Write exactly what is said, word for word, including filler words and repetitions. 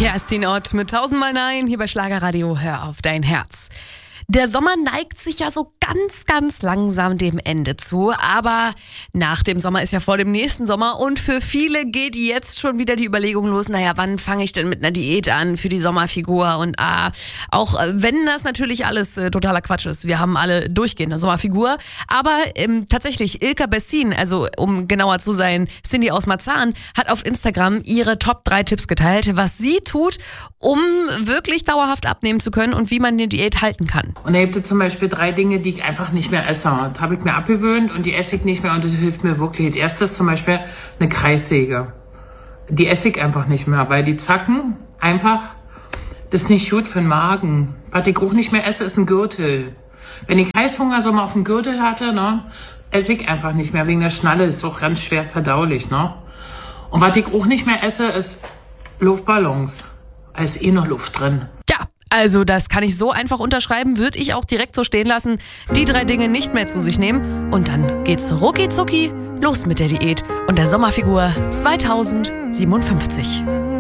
Kerstin Ott mit tausendmal Nein hier bei Schlagerradio. Hör auf dein Herz. Der Sommer neigt sich ja so ganz, ganz langsam dem Ende zu. Aber nach dem Sommer ist ja vor dem nächsten Sommer. Und für viele geht jetzt schon wieder die Überlegung los, naja, wann fange ich denn mit einer Diät an für die Sommerfigur? Und ah, auch wenn das natürlich alles äh, totaler Quatsch ist. Wir haben alle durchgehende Sommerfigur. Aber ähm, tatsächlich, Ilka Bessin, also um genauer zu sein, Cindy aus Marzahn, hat auf Instagram ihre Top drei Tipps geteilt, was sie tut, um wirklich dauerhaft abnehmen zu können und wie man die Diät halten kann. Und da gibt es zum Beispiel drei Dinge, die ich einfach nicht mehr esse. Das habe ich mir abgewöhnt und die esse ich nicht mehr und das hilft mir wirklich. Das erste ist zum Beispiel eine Kreissäge. Die esse ich einfach nicht mehr, weil die Zacken einfach, das ist nicht gut für den Magen. Was ich auch nicht mehr esse, ist ein Gürtel. Wenn ich Heißhunger so mal auf den Gürtel hatte, ne, esse ich einfach nicht mehr. Wegen der Schnalle ist es auch ganz schwer verdaulich. Ne? Und was ich auch nicht mehr esse, ist Luftballons. Da ist eh noch Luft drin. Ja. Also das kann ich so einfach unterschreiben, würde ich auch direkt so stehen lassen, die drei Dinge nicht mehr zu sich nehmen und dann geht's rucki zucki los mit der Diät und der Sommerfigur zweitausendsiebenundfünfzig.